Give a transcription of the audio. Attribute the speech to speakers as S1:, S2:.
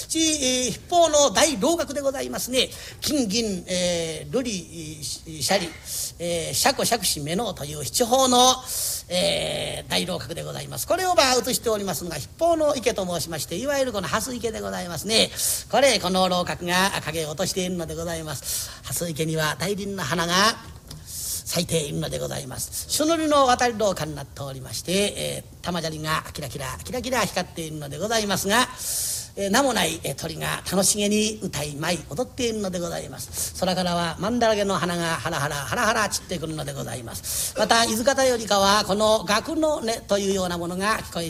S1: 七筆法の大楼閣でございますね。金銀、瑠璃舎利、釈古釈子目のという七宝の、大楼閣でございます。これを写しておりますのが筆法の池と申しまして、いわゆるこの蓮池でございますね。この楼閣が影を落としているのでございます。蓮池には大輪の花が咲いているのでございます。朱塗りの渡り廊下になっておりまして、玉砂利がキラキラ光っているのでございますが、名もない鳥が楽しげに歌い舞い踊っているのでございます。空からはマンダラゲの花がハラハラ散ってくるのでございます。また伊豆方よりかはこの楽の音というようなものが聞こえ